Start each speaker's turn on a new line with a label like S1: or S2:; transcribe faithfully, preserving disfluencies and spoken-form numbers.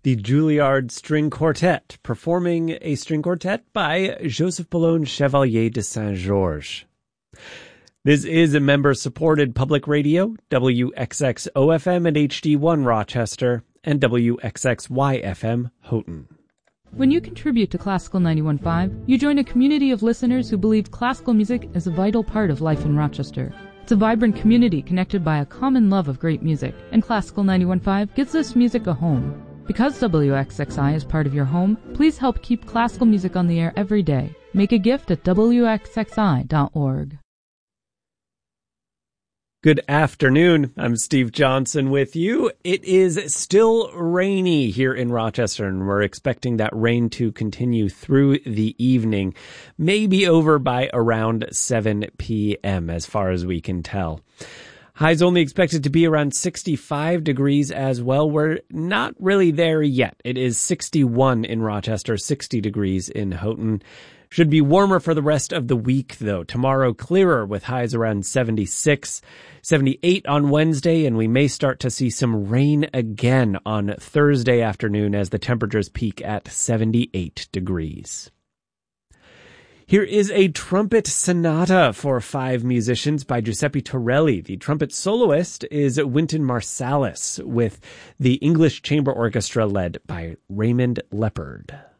S1: the Juilliard String Quartet, performing a string quartet by Joseph Boulogne Chevalier de Saint-Georges. This is a member-supported public radio, W X X O F M and H D one Rochester, and W X X Y F M Houghton.
S2: When you contribute to Classical ninety-one point five, you join a community of listeners who believe classical music is a vital part of life in Rochester. It's a vibrant community connected by a common love of great music, and Classical ninety-one point five gives this music a home. Because W X X I is part of your home, please help keep classical music on the air every day. Make a gift at W X X I dot org.
S1: Good afternoon. I'm Steve Johnson with you. It is still rainy here in Rochester, and we're expecting that rain to continue through the evening, maybe over by around seven p.m. as far as we can tell. Highs only expected to be around sixty-five degrees as well. We're not really there yet. It is sixty-one in Rochester, sixty degrees in Houghton. Should be warmer for the rest of the week, though. Tomorrow, clearer with highs around seventy-six, seventy-eight on Wednesday, and we may start to see some rain again on Thursday afternoon as the temperatures peak at seventy-eight degrees. Here is a trumpet sonata for five musicians by Giuseppe Torelli. The trumpet soloist is Wynton Marsalis, with the English Chamber Orchestra led by Raymond Leppard.